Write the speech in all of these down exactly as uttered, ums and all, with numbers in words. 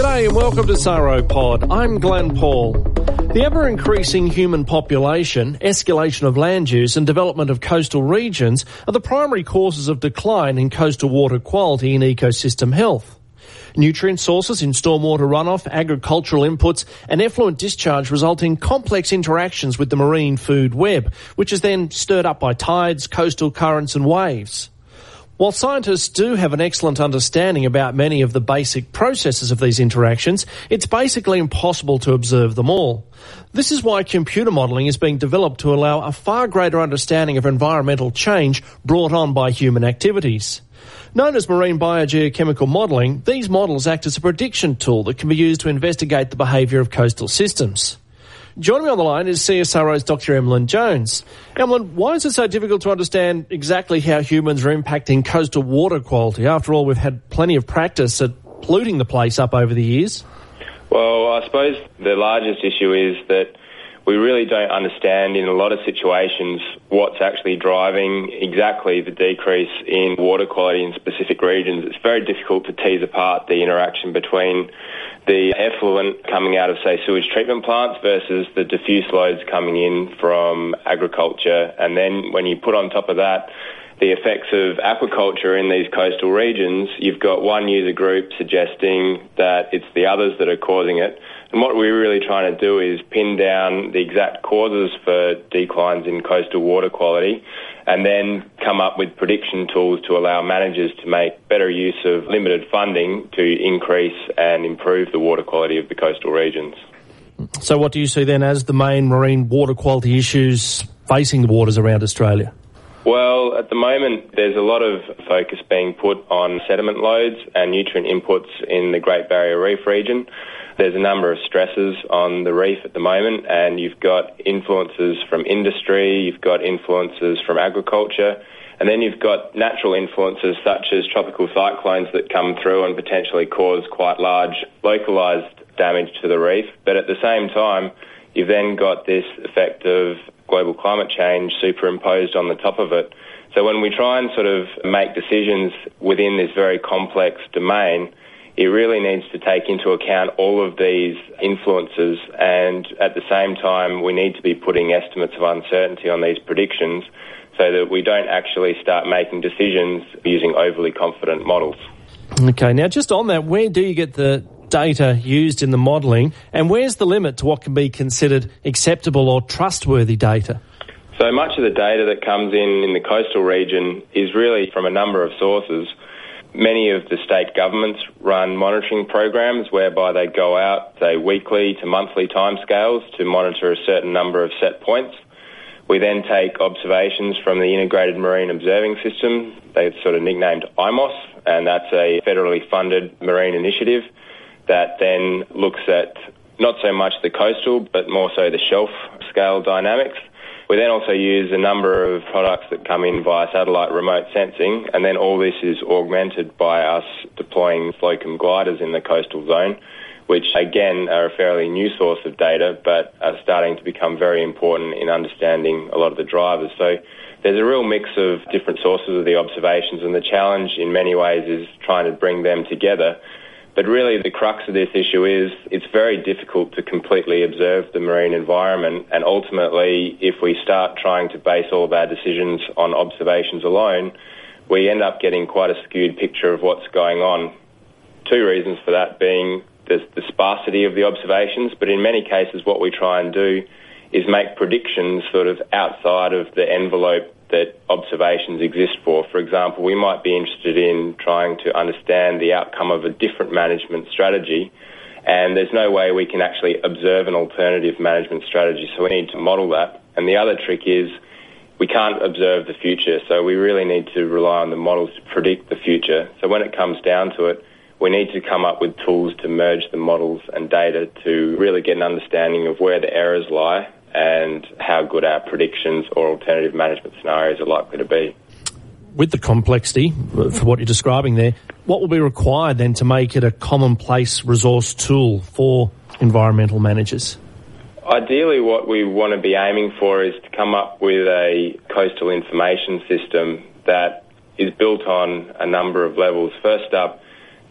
G'day and welcome to Sauropod. I'm Glenn Paul. The ever-increasing human population, escalation of land use and development of coastal regions are the primary causes of decline in coastal water quality and ecosystem health. Nutrient sources in stormwater runoff, agricultural inputs and effluent discharge result in complex interactions with the marine food web, which is then stirred up by tides, coastal currents and waves. While scientists do have an excellent understanding about many of the basic processes of these interactions, it's basically impossible to observe them all. This is why computer modelling is being developed to allow a far greater understanding of environmental change brought on by human activities. Known as marine biogeochemical modelling, these models act as a prediction tool that can be used to investigate the behaviour of coastal systems. Joining me on the line is C S I Ro's Doctor Emlyn Jones. Emlyn, why is it so difficult to understand exactly how humans are impacting coastal water quality? After all, we've had plenty of practice at polluting the place up over the years. Well, I suppose the largest issue is that we really don't understand in a lot of situations what's actually driving exactly the decrease in water quality in specific regions. It's very difficult to tease apart the interaction between the effluent coming out of, say, sewage treatment plants versus the diffuse loads coming in from agriculture. And then when you put on top of that the effects of aquaculture in these coastal regions, you've got one user group suggesting that it's the others that are causing it. And what we're really trying to do is pin down the exact causes for declines in coastal water quality and then come up with prediction tools to allow managers to make better use of limited funding to increase and improve the water quality of the coastal regions. So what do you see then as the main marine water quality issues facing the waters around Australia? Well, at the moment, there's a lot of focus being put on sediment loads and nutrient inputs in the Great Barrier Reef region. There's a number of stresses on the reef at the moment, and you've got influences from industry, you've got influences from agriculture, and then you've got natural influences such as tropical cyclones that come through and potentially cause quite large localised damage to the reef. But at the same time, you've then got this effect of global climate change superimposed on the top of it. So when we try and sort of make decisions within this very complex domain, it really needs to take into account all of these influences, and at the same time we need to be putting estimates of uncertainty on these predictions so that we don't actually start making decisions using overly confident models. Okay, now just on that, where do you get the data used in the modelling, and where's the limit to what can be considered acceptable or trustworthy data? So much of the data that comes in in the coastal region is really from a number of sources. Many of the state governments run monitoring programs whereby they go out, say, weekly to monthly timescales to monitor a certain number of set points. We then take observations from the Integrated Marine Observing System. They've sort of nicknamed I M O S, and that's a federally funded marine initiative that then looks at not so much the coastal but more so the shelf scale dynamics. We then also use a number of products that come in via satellite remote sensing, and then all this is augmented by us deploying Slocum gliders in the coastal zone, which again are a fairly new source of data but are starting to become very important in understanding a lot of the drivers. So there's a real mix of different sources of the observations, and the challenge in many ways is trying to bring them together. But really the crux of this issue is it's very difficult to completely observe the marine environment, and ultimately if we start trying to base all of our decisions on observations alone, we end up getting quite a skewed picture of what's going on. Two reasons for that being the, the sparsity of the observations, but in many cases what we try and do is make predictions sort of outside of the envelope that observations exist for. For example, we might be interested in trying to understand the outcome of a different management strategy, and there's no way we can actually observe an alternative management strategy, so we need to model that. And the other trick is we can't observe the future, so we really need to rely on the models to predict the future. So when it comes down to it, we need to come up with tools to merge the models and data to really get an understanding of where the errors lie and how good our predictions or alternative management scenarios are likely to be. With the complexity, for what you're describing there, what will be required then to make it a commonplace resource tool for environmental managers? Ideally, what we want to be aiming for is to come up with a coastal information system that is built on a number of levels. First up,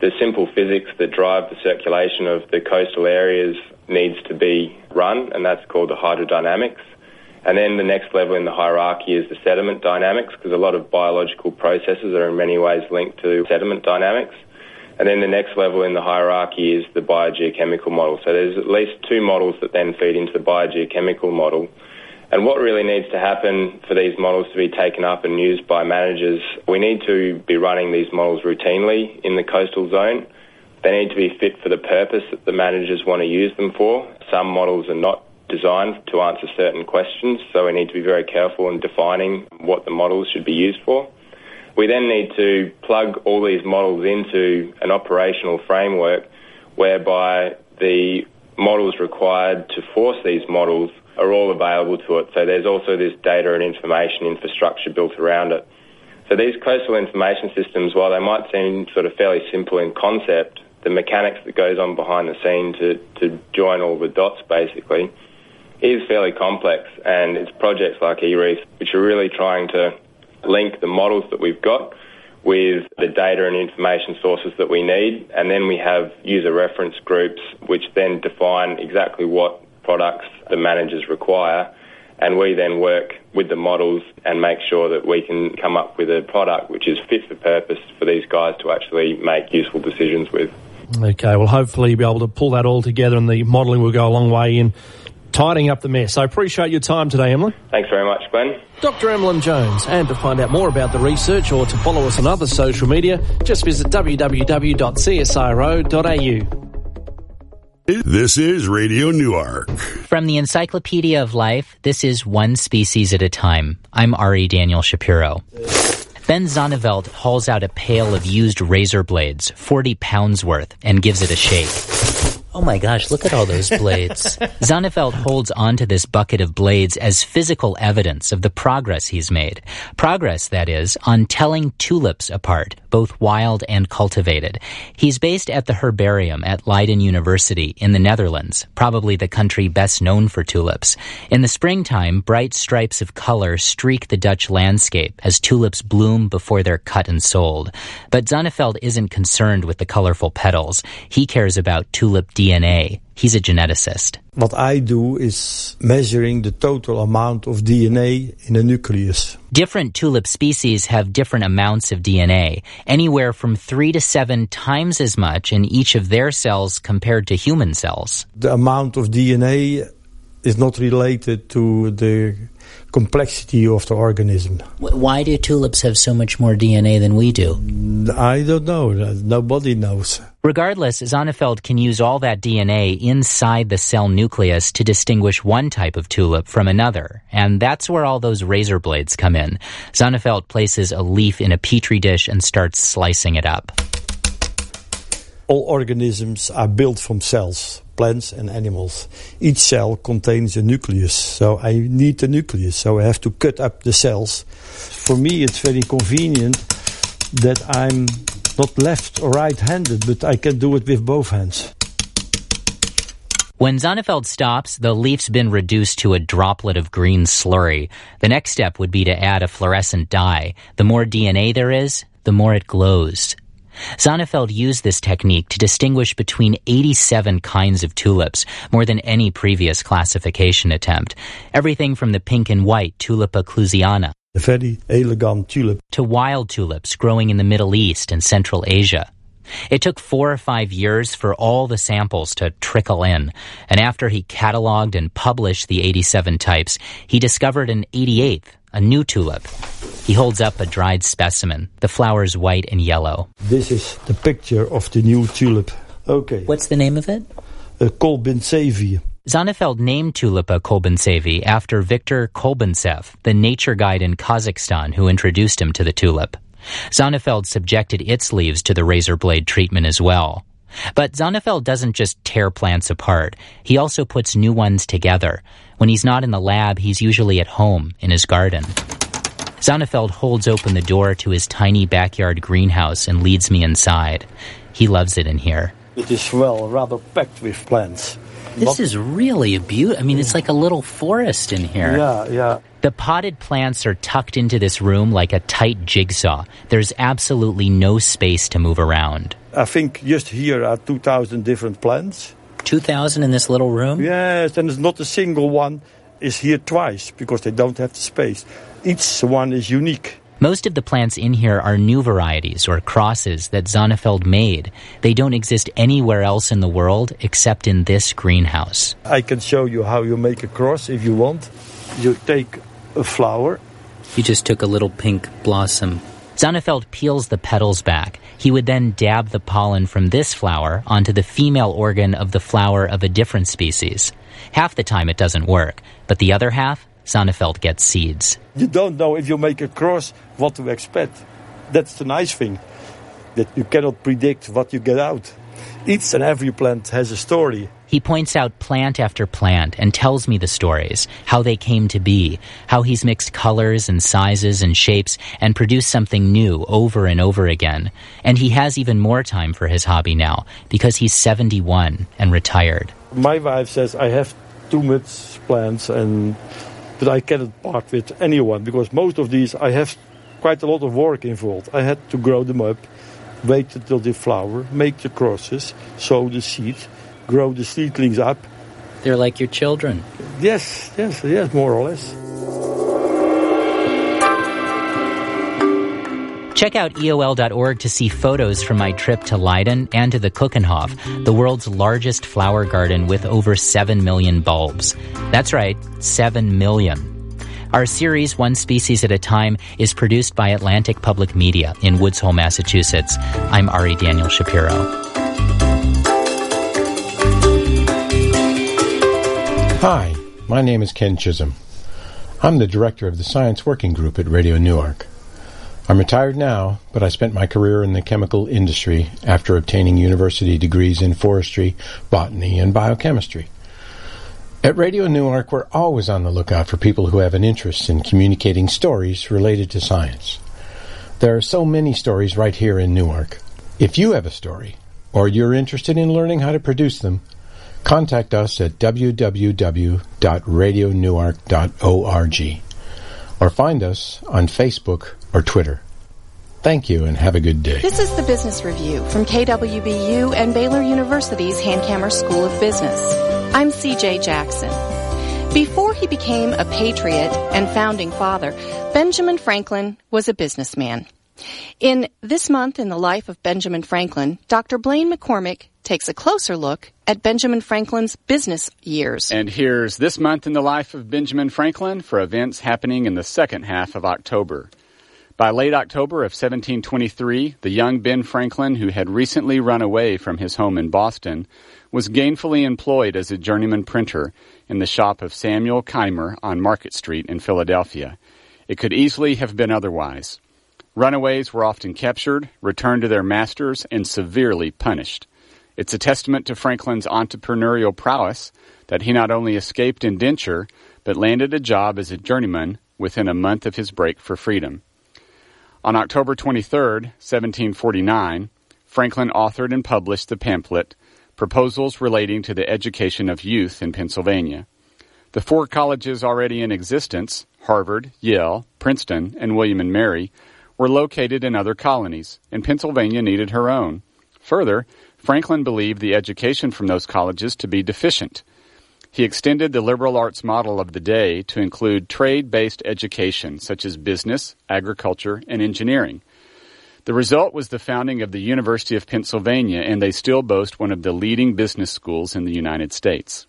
the simple physics that drive the circulation of the coastal areas needs to be run, and that's called the hydrodynamics. And then the next level in the hierarchy is the sediment dynamics, because a lot of biological processes are in many ways linked to sediment dynamics. And then the next level in the hierarchy is the biogeochemical model. So there's at least two models that then feed into the biogeochemical model. And what really needs to happen for these models to be taken up and used by managers, we need to be running these models routinely in the coastal zone. They need to be fit for the purpose that the managers want to use them for. Some models are not designed to answer certain questions, so we need to be very careful in defining what the models should be used for. We then need to plug all these models into an operational framework whereby the models required to force these models are all available to it. So there's also this data and information infrastructure built around it. So these coastal information systems, while they might seem sort of fairly simple in concept, the mechanics that goes on behind the scene to, to join all the dots basically is fairly complex, and it's projects like eReef which are really trying to link the models that we've got with the data and information sources that we need, and then we have user reference groups which then define exactly what products the managers require, and we then work with the models and make sure that we can come up with a product which is fit for purpose for these guys to actually make useful decisions with. Okay, well hopefully you'll be able to pull that all together and the modelling will go a long way in tidying up the mess. I appreciate your time today, Emlyn. Thanks very much, Glenn. Doctor Emlyn Jones. And to find out more about the research or to follow us on other social media, just visit w w w dot c s i r o dot a u. This is Radio Newark. From the Encyclopedia of Life, this is One Species at a Time. I'm Ari Daniel Shapiro. Ben Zonneveld hauls out a pail of used razor blades, forty pounds worth, and gives it a shake. Oh my gosh, look at all those blades. Zonneveld holds onto this bucket of blades as physical evidence of the progress he's made. Progress, that is, on telling tulips apart, both wild and cultivated. He's based at the herbarium at Leiden University in the Netherlands, probably the country best known for tulips. In the springtime, bright stripes of color streak the Dutch landscape as tulips bloom before they're cut and sold. But Zonneveld isn't concerned with the colorful petals. He cares about tulip D N A. He's a geneticist. What I do is measuring the total amount of D N A in a nucleus. Different tulip species have different amounts of D N A, anywhere from three to seven times as much in each of their cells compared to human cells. The amount of D N A is not related to the complexity of the organism. Why do tulips have so much more D N A than we do? I don't know. Nobody knows. Regardless, Zonneveld can use all that D N A inside the cell nucleus to distinguish one type of tulip from another, and that's where all those razor blades come in. Zonneveld places a leaf in a petri dish and starts slicing it up. All organisms are built from cells, plants and animals. Each cell contains a nucleus, so I need the nucleus, so I have to cut up the cells. For me, it's very convenient that I'm not left or right-handed, but I can do it with both hands. When Zonneveld stops, the leaf's been reduced to a droplet of green slurry. The next step would be to add a fluorescent dye. The more D N A there is, the more it glows. Zonneveld used this technique to distinguish between eighty-seven kinds of tulips, more than any previous classification attempt. Everything from the pink and white Tulipa clusiana, a very elegant tulip, to wild tulips growing in the Middle East and Central Asia. It took four or five years for all the samples to trickle in, and after he cataloged and published the eighty-seven types, he discovered an eighty-eighth, a new tulip. He holds up a dried specimen, the flowers white and yellow. This is the picture of the new tulip. Okay. What's the name of it? Uh, Kolbintsevi. Zonneveld named Tulipa Kolbintsevi after Viktor Kolbintsev, the nature guide in Kazakhstan who introduced him to the tulip. Zonneveld subjected its leaves to the razor blade treatment as well. But Zonneveld doesn't just tear plants apart. He also puts new ones together. When he's not in the lab, he's usually at home, in his garden. Zonneveld holds open the door to his tiny backyard greenhouse and leads me inside. He loves it in here. It is, well, rather packed with plants. This Not... is really a beauty. I mean, it's like a little forest in here. Yeah, yeah. The potted plants are tucked into this room like a tight jigsaw. There's absolutely no space to move around. I think just here are two thousand different plants. two thousand in this little room? Yes, and there's not a single one is here twice because they don't have the space. Each one is unique. Most of the plants in here are new varieties or crosses that Zonneveld made. They don't exist anywhere else in the world except in this greenhouse. I can show you how you make a cross if you want. You take a flower. You just took a little pink blossom. Zonneveld peels the petals back. He would then dab the pollen from this flower onto the female organ of the flower of a different species. Half the time it doesn't work, but the other half, Zonneveld gets seeds. You don't know if you make a cross what to expect. That's the nice thing, that you cannot predict what you get out. Each and every plant has a story. He points out plant after plant and tells me the stories, how they came to be, how he's mixed colors and sizes and shapes and produced something new over and over again. And he has even more time for his hobby now because he's seventy-one and retired. My wife says I have too much plants and that I cannot part with anyone because most of these I have quite a lot of work involved. I had to grow them up, wait until they flower, make the crosses, sow the seed, grow the seedlings up. They're like your children. Yes, yes, yes, more or less. Check out E O L dot org to see photos from my trip to Leiden and to the Keukenhof, the world's largest flower garden with over seven million bulbs. That's right, seven million. Our series, One Species at a Time, is produced by Atlantic Public Media in Woods Hole, Massachusetts. I'm Ari Daniel Shapiro. Hi, my name is Ken Chisholm. I'm the director of the Science Working Group at Radio Newark. I'm retired now, but I spent my career in the chemical industry after obtaining university degrees in forestry, botany, and biochemistry. At Radio Newark, we're always on the lookout for people who have an interest in communicating stories related to science. There are so many stories right here in Newark. If you have a story, or you're interested in learning how to produce them, contact us at w w w dot radio newark dot org or find us on Facebook or Twitter. Thank you and have a good day. This is the Business Review from K W B U and Baylor University's Hankamer School of Business. I'm C J Jackson. Before he became a patriot and founding father, Benjamin Franklin was a businessman. In This Month in the Life of Benjamin Franklin, Doctor Blaine McCormick takes a closer look at Benjamin Franklin's business years. And here's This Month in the Life of Benjamin Franklin for events happening in the second half of October. By late October of seventeen twenty-three, the young Ben Franklin, who had recently run away from his home in Boston, was gainfully employed as a journeyman printer in the shop of Samuel Keimer on Market Street in Philadelphia. It could easily have been otherwise. Runaways were often captured, returned to their masters, and severely punished. It's a testament to Franklin's entrepreneurial prowess that he not only escaped indenture, but landed a job as a journeyman within a month of his break for freedom. On October twenty-third, seventeen forty-nine, Franklin authored and published the pamphlet, Proposals Relating to the Education of Youth in Pennsylvania. The four colleges already in existence, Harvard, Yale, Princeton, and William and Mary, were located in other colonies, and Pennsylvania needed her own. Further, Franklin believed the education from those colleges to be deficient. He extended the liberal arts model of the day to include trade-based education, such as business, agriculture, and engineering. The result was the founding of the University of Pennsylvania, and they still boast one of the leading business schools in the United States.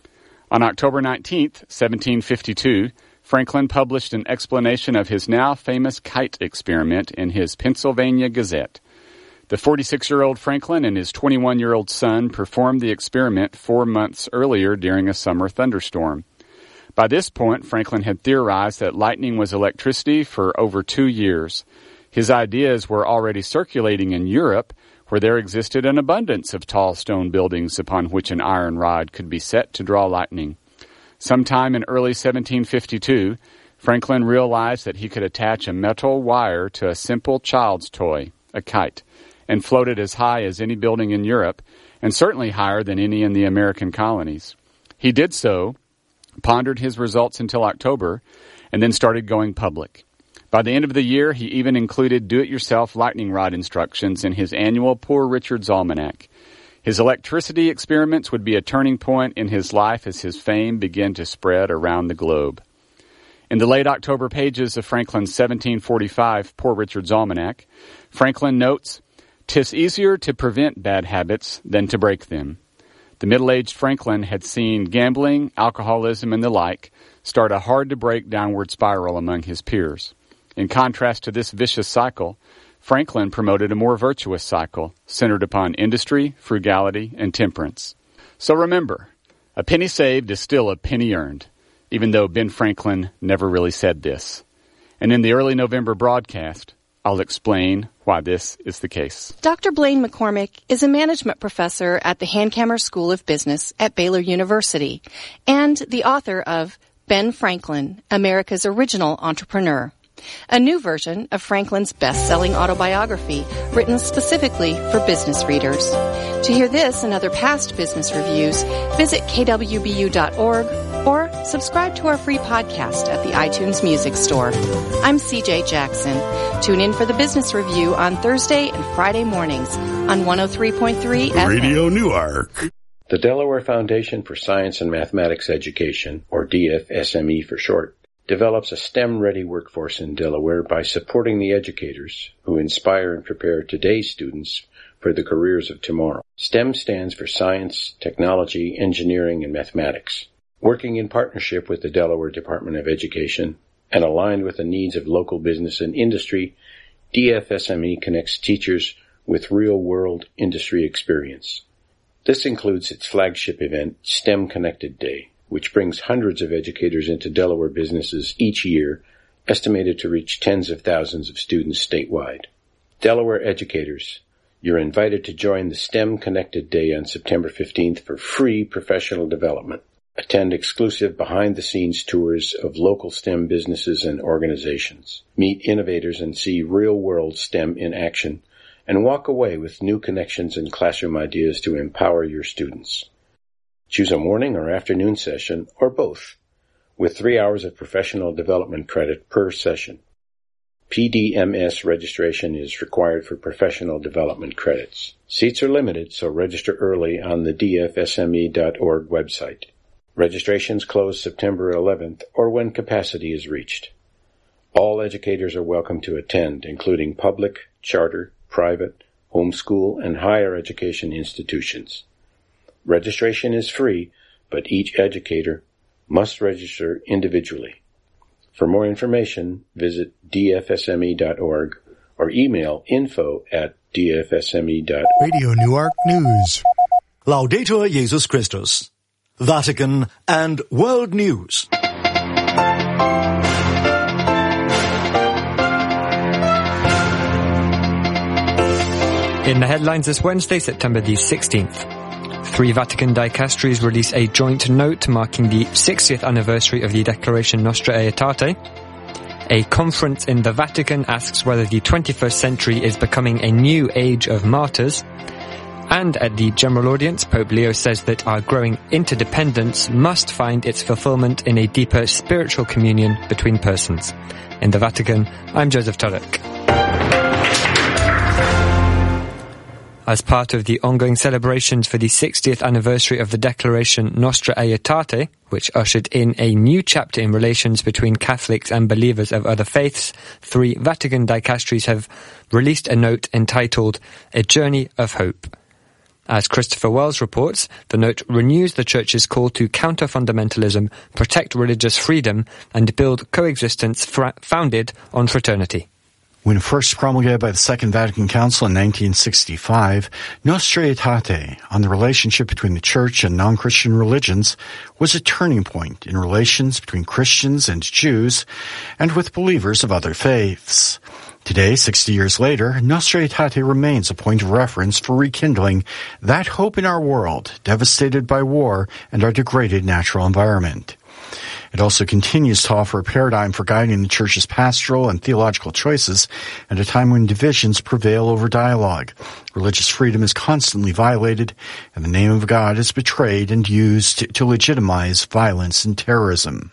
On October nineteenth, seventeen fifty-two, Franklin published an explanation of his now famous kite experiment in his Pennsylvania Gazette. The forty-six-year-old Franklin and his twenty-one-year-old son performed the experiment four months earlier during a summer thunderstorm. By this point, Franklin had theorized that lightning was electricity for over two years. His ideas were already circulating in Europe, where there existed an abundance of tall stone buildings upon which an iron rod could be set to draw lightning. Sometime in early seventeen fifty-two, Franklin realized that he could attach a metal wire to a simple child's toy, a kite, and float it as high as any building in Europe, and certainly higher than any in the American colonies. He did so, pondered his results until October, and then started going public. By the end of the year, he even included do-it-yourself lightning rod instructions in his annual Poor Richard's Almanac. His electricity experiments would be a turning point in his life as his fame began to spread around the globe. In the late October pages of Franklin's seventeen forty-five Poor Richard's Almanac, Franklin notes, "'Tis easier to prevent bad habits than to break them." The middle-aged Franklin had seen gambling, alcoholism, and the like start a hard-to-break downward spiral among his peers. In contrast to this vicious cycle, Franklin promoted a more virtuous cycle centered upon industry, frugality, and temperance. So remember, a penny saved is still a penny earned, even though Ben Franklin never really said this. And in the early November broadcast, I'll explain why this is the case. Doctor Blaine McCormick is a management professor at the Hankamer School of Business at Baylor University and the author of Ben Franklin, America's Original Entrepreneur, a new version of Franklin's best-selling autobiography written specifically for business readers. To hear this and other past business reviews, visit k w b u dot org or subscribe to our free podcast at the iTunes Music Store. I'm C J Jackson. Tune in for the business review on Thursday and Friday mornings on one oh three point three F M. Radio Newark. The Delaware Foundation for Science and Mathematics Education, or D F S M E for short, develops a STEM-ready workforce in Delaware by supporting the educators who inspire and prepare today's students for the careers of tomorrow. STEM stands for Science, Technology, Engineering, and Mathematics. Working in partnership with the Delaware Department of Education and aligned with the needs of local business and industry, D F S M E connects teachers with real-world industry experience. This includes its flagship event, STEM Connected Day, which brings hundreds of educators into Delaware businesses each year, estimated to reach tens of thousands of students statewide. Delaware educators, you're invited to join the STEM Connected Day on September fifteenth for free professional development. Attend exclusive behind-the-scenes tours of local STEM businesses and organizations. Meet innovators and see real-world STEM in action, and walk away with new connections and classroom ideas to empower your students. Choose a morning or afternoon session, or both, with three hours of professional development credit per session. P D M S registration is required for professional development credits. Seats are limited, so register early on the d f s m e dot org website. Registrations close September eleventh or when capacity is reached. All educators are welcome to attend, including public, charter, private, homeschool, and higher education institutions. Registration is free, but each educator must register individually. For more information, visit d f s m e dot org or email info at d f s m e dot org. Radio Newark News. Laudetur Jesus Christus. Vatican and World News. In the headlines this Wednesday, September the sixteenth. Three Vatican dicasteries release a joint note marking the sixtieth anniversary of the Declaration Nostra Aetate. A conference in the Vatican asks whether the twenty-first century is becoming a new age of martyrs. And at the general audience, Pope Leo says that our growing interdependence must find its fulfillment in a deeper spiritual communion between persons. In the Vatican, I'm Joseph Turek. As part of the ongoing celebrations for the sixtieth anniversary of the Declaration Nostra Aetate, which ushered in a new chapter in relations between Catholics and believers of other faiths, three Vatican dicasteries have released a note entitled A Journey of Hope. As Christopher Wells reports, the note renews the Church's call to counter fundamentalism, protect religious freedom, and build coexistence fra- founded on fraternity. When first promulgated by the Second Vatican Council in nineteen sixty-five, Nostra Aetate, on the relationship between the Church and non-Christian religions, was a turning point in relations between Christians and Jews, and with believers of other faiths. Today, sixty years later, Nostra Aetate remains a point of reference for rekindling that hope in our world, devastated by war and our degraded natural environment. It also continues to offer a paradigm for guiding the Church's pastoral and theological choices at a time when divisions prevail over dialogue. Religious freedom is constantly violated, and the name of God is betrayed and used to legitimize violence and terrorism.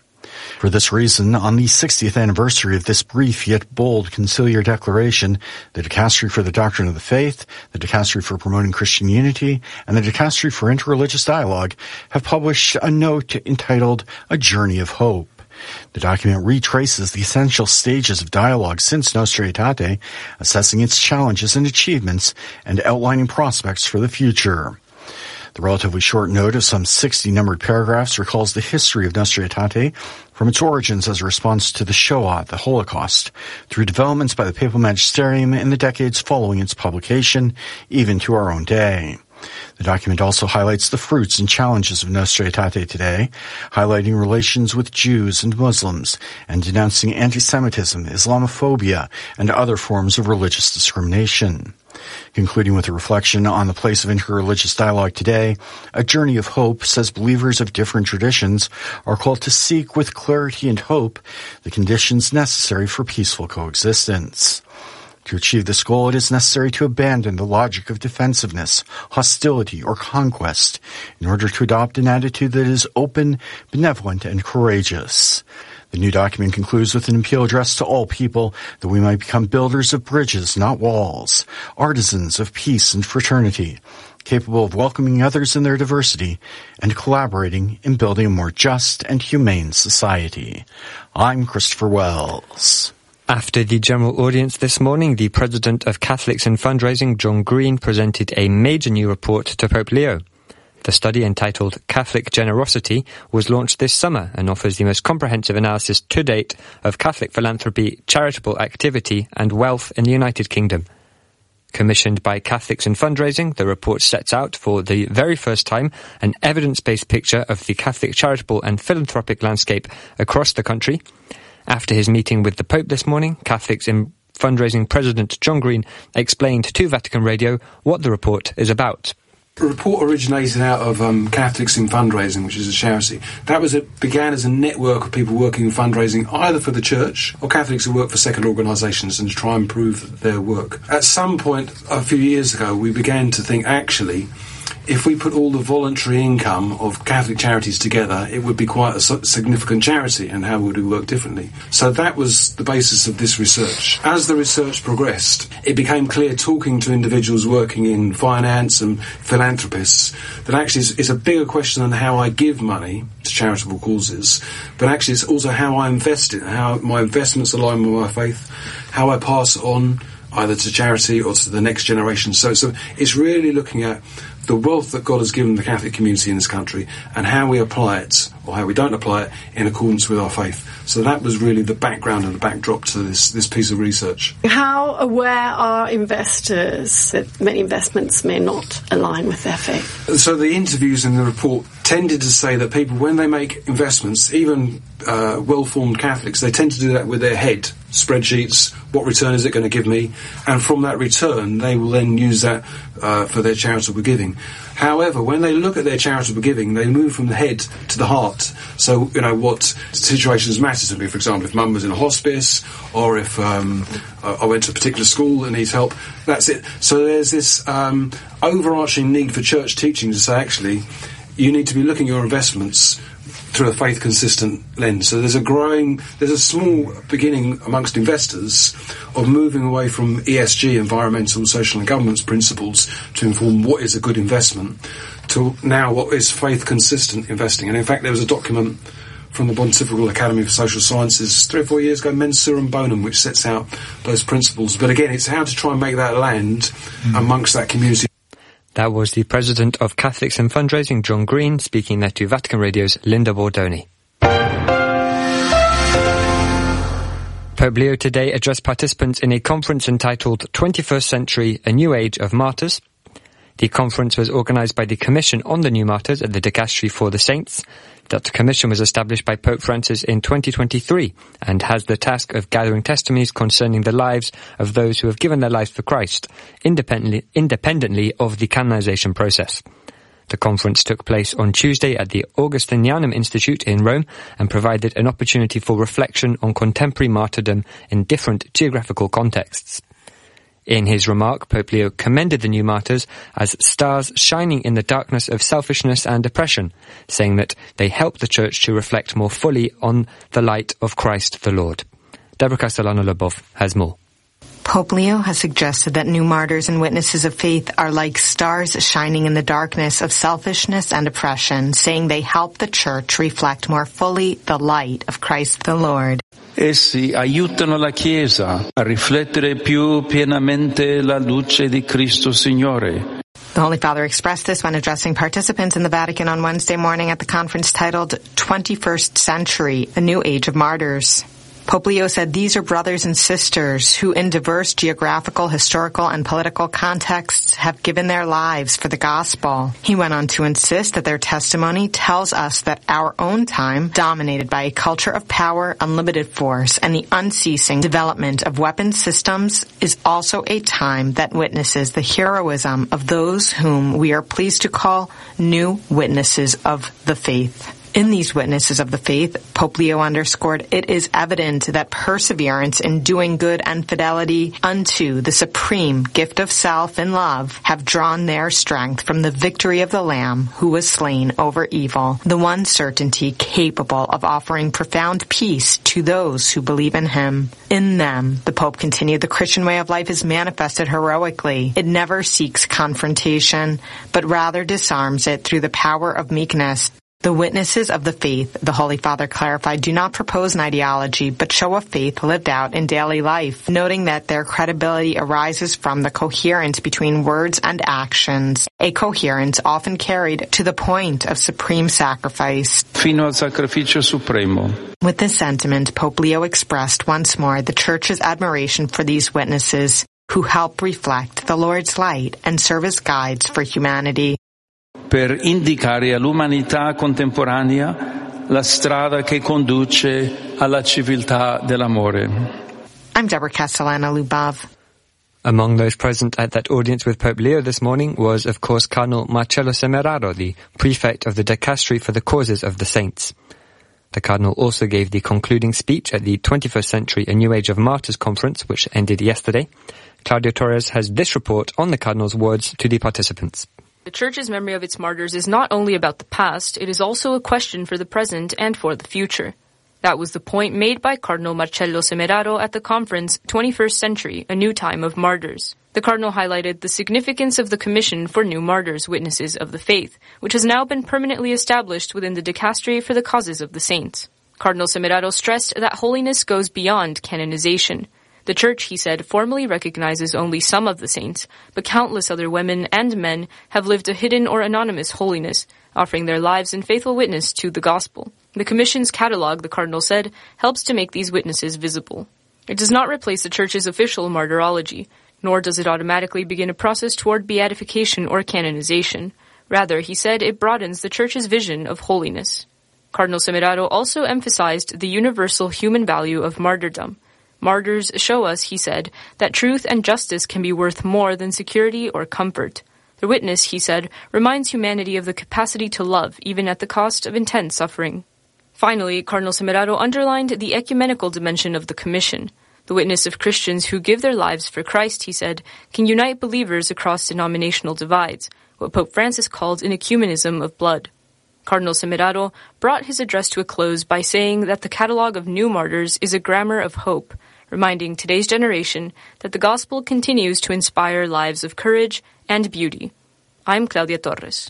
For this reason, on the sixtieth anniversary of this brief yet bold conciliar declaration, the Dicastery for the Doctrine of the Faith, the Dicastery for Promoting Christian Unity, and the Dicastery for Interreligious Dialogue have published a note entitled A Journey of Hope. The document retraces the essential stages of dialogue since Nostra Aetate, assessing its challenges and achievements, and outlining prospects for the future. The relatively short note of some sixty numbered paragraphs recalls the history of Nostra Aetate from its origins as a response to the Shoah, the Holocaust, through developments by the Papal Magisterium in the decades following its publication, even to our own day. The document also highlights the fruits and challenges of Nostra Aetate today, highlighting relations with Jews and Muslims, and denouncing anti-Semitism, Islamophobia, and other forms of religious discrimination. Concluding with a reflection on the place of interreligious dialogue today, A Journey of Hope says believers of different traditions are called to seek with clarity and hope the conditions necessary for peaceful coexistence. To achieve this goal, it is necessary to abandon the logic of defensiveness, hostility, or conquest in order to adopt an attitude that is open, benevolent, and courageous. The new document concludes with an appeal addressed to all people that we might become builders of bridges, not walls, artisans of peace and fraternity, capable of welcoming others in their diversity and collaborating in building a more just and humane society. I'm Christopher Wells. After the general audience this morning, the President of Catholics in Fundraising, John Green, presented a major new report to Pope Leo. The study, entitled Catholic Generosity, was launched this summer and offers the most comprehensive analysis to date of Catholic philanthropy, charitable activity, and wealth in the United Kingdom. Commissioned by Catholics in Fundraising, the report sets out, for the very first time, an evidence-based picture of the Catholic charitable and philanthropic landscape across the country. After his meeting with the Pope this morning, Catholics in Fundraising President John Green explained to Vatican Radio what the report is about. The report originated out of um, Catholics in Fundraising, which is a charity. That was it began as a network of people working in fundraising either for the church or Catholics who work for secular organisations and to try and improve their work. At some point a few years ago, we began to think, actually, if we put all the voluntary income of Catholic charities together, it would be quite a significant charity, and how would we work differently? So that was the basis of this research. As the research progressed, it became clear, talking to individuals working in finance and philanthropists, that actually it's, it's a bigger question than how I give money to charitable causes, but actually it's also how I invest it, how my investments align with my faith, how I pass it on either to charity or to the next generation. So, so it's really looking at the wealth that God has given the Catholic community in this country and how we apply it, or how we don't apply it, in accordance with our faith. So that was really the background and the backdrop to this, this piece of research. How aware are investors that many investments may not align with their faith? So the interviews in the report tended to say that people, when they make investments, even uh, well-formed Catholics, they tend to do that with their head, spreadsheets, what return is it going to give me, and from that return they will then use that uh, for their charitable giving. However, when they look at their charitable giving, they move from the head to the heart. So, you know, what situations matter to me, for example, if mum was in a hospice, or if um, I went to a particular school that needs help, that's it. So there's this um, overarching need for church teaching to say, actually, you need to be looking at your investments through a faith-consistent lens. So there's a growing, there's a small beginning amongst investors of moving away from E S G, environmental, social and governance principles, to inform what is a good investment, to now what is faith-consistent investing. And in fact, there was a document from the Pontifical Academy for Social Sciences three or four years ago, Mens Surum Bonum, which sets out those principles. But again, it's how to try and make that land mm. amongst that community. That was the President of Catholics in Fundraising, John Green, speaking there to Vatican Radio's Linda Bordoni. Pope Leo today addressed participants in a conference entitled twenty-first Century, A New Age of Martyrs. The conference was organised by the Commission on the New Martyrs at the Dicastery for the Saints. That commission was established by Pope Francis in twenty twenty-three and has the task of gathering testimonies concerning the lives of those who have given their lives for Christ, independently, independently of the canonization process. The conference took place on Tuesday at the Augustinianum Institute in Rome and provided an opportunity for reflection on contemporary martyrdom in different geographical contexts. In his remark, Pope Leo commended the new martyrs as stars shining in the darkness of selfishness and oppression, saying that they help the Church to reflect more fully on the light of Christ the Lord. Deborah Castellano-Lobov has more. Pope Leo has suggested that new martyrs and witnesses of faith are like stars shining in the darkness of selfishness and oppression, saying they help the Church reflect more fully the light of Christ the Lord. Essi aiutano la Chiesa a riflettere più pienamente la luce di Cristo Signore. The Holy Father expressed this when addressing participants in the Vatican on Wednesday morning at the conference titled twenty-first Century, A New Age of Martyrs. Pope Leo said these are brothers and sisters who in diverse geographical, historical, and political contexts have given their lives for the gospel. He went on to insist that their testimony tells us that our own time, dominated by a culture of power, unlimited force, and the unceasing development of weapon systems, is also a time that witnesses the heroism of those whom we are pleased to call new witnesses of the faith. In these witnesses of the faith, Pope Leo underscored, it is evident that perseverance in doing good and fidelity unto the supreme gift of self and love have drawn their strength from the victory of the Lamb who was slain over evil, the one certainty capable of offering profound peace to those who believe in him. In them, the Pope continued, the Christian way of life is manifested heroically. It never seeks confrontation, but rather disarms it through the power of meekness. The witnesses of the faith, the Holy Father clarified, do not propose an ideology, but show a faith lived out in daily life, noting that their credibility arises from the coherence between words and actions, a coherence often carried to the point of supreme sacrifice. Fino al sacrificio supremo. With this sentiment, Pope Leo expressed once more the Church's admiration for these witnesses who help reflect the Lord's light and serve as guides for humanity. Per indicare all'umanità contemporanea la strada che conduce alla civiltà dell'amore. I'm Deborah Castellano-Lubov. Among those present at that audience with Pope Leo this morning was, of course, Cardinal Marcello Semeraro, the prefect of the Dicastery for the Causes of the Saints. The Cardinal also gave the concluding speech at the twenty-first Century A New Age of Martyrs conference, which ended yesterday. Claudio Torres has this report on the Cardinal's words to the participants. The Church's memory of its martyrs is not only about the past, it is also a question for the present and for the future. That was the point made by Cardinal Marcello Semeraro at the conference twenty-first Century, A New Time of Martyrs. The Cardinal highlighted the significance of the Commission for New Martyrs, Witnesses of the Faith, which has now been permanently established within the Dicastery for the Causes of the Saints. Cardinal Semeraro stressed that holiness goes beyond canonization. The Church, he said, formally recognizes only some of the saints, but countless other women and men have lived a hidden or anonymous holiness, offering their lives in faithful witness to the gospel. The Commission's catalog, the Cardinal said, helps to make these witnesses visible. It does not replace the Church's official martyrology, nor does it automatically begin a process toward beatification or canonization. Rather, he said, it broadens the Church's vision of holiness. Cardinal Semeraro also emphasized the universal human value of martyrdom. Martyrs show us, he said, that truth and justice can be worth more than security or comfort. The witness, he said, reminds humanity of the capacity to love, even at the cost of intense suffering. Finally, Cardinal Semeraro underlined the ecumenical dimension of the Commission. The witness of Christians who give their lives for Christ, he said, can unite believers across denominational divides, what Pope Francis called an ecumenism of blood. Cardinal Semeraro brought his address to a close by saying that the catalogue of new martyrs is a grammar of hope, reminding today's generation that the gospel continues to inspire lives of courage and beauty. I'm Claudia Torres.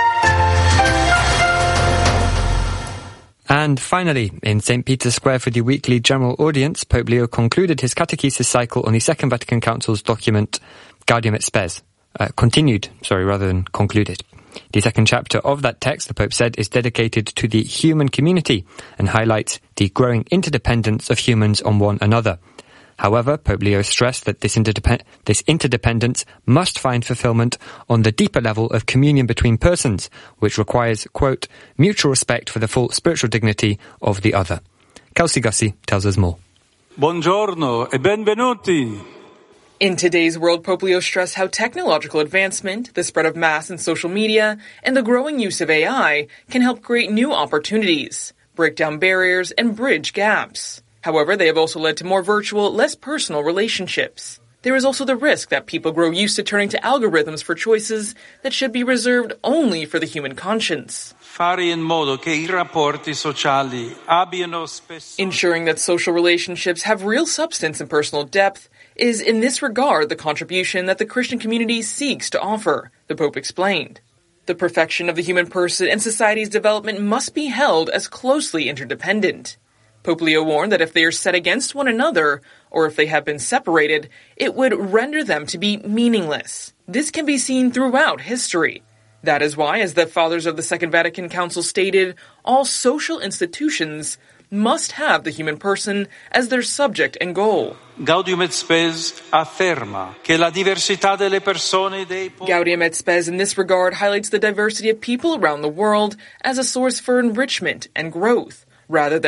And finally, in Saint Peter's Square for the weekly general audience, Pope Leo concluded his catechesis cycle on the Second Vatican Council's document Gaudium et Spes. Uh, continued, sorry, rather than concluded. The second chapter of that text, the Pope said, is dedicated to the human community and highlights the growing interdependence of humans on one another. However, Pope Leo stressed that this, interdep- this interdependence must find fulfillment on the deeper level of communion between persons, which requires, quote, mutual respect for the full spiritual dignity of the other. Kelsey Gussie tells us more. Buongiorno e benvenuti. In today's world, Pope Leo stressed how technological advancement, the spread of mass and social media, and the growing use of A I can help create new opportunities, break down barriers, and bridge gaps. However, they have also led to more virtual, less personal relationships. there is also the risk that people grow used to turning to algorithms for choices that should be reserved only for the human conscience. Fare in modo che i rapporti sociali abbiano spessore. Ensuring that social relationships have real substance and personal depth is, in this regard, the contribution that the Christian community seeks to offer, the Pope explained. The perfection of the human person and society's development must be held as closely interdependent. Pope Leo warned that if they are set against one another, or if they have been separated, it would render them to be meaningless. This can be seen throughout history. That is why, as the Fathers of the Second Vatican Council stated, all social institutions must have the human person as their subject and goal. Gaudium et Spes afferma che la diversità delle persone dei po- Gaudium et Spes in this regard highlights the diversity of people around the world as a source for enrichment and growth, rather than